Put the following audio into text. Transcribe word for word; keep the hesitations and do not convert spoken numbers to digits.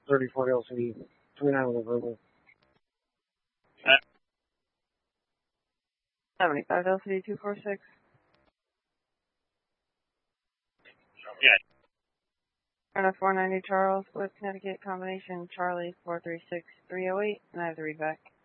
thirty-four L C D, twenty-nine with a verbal. seventy-five L C D two four six. Yeah. And a four ninety Charles with Connecticut combination Charlie four three six three oh eight, and I have the read back.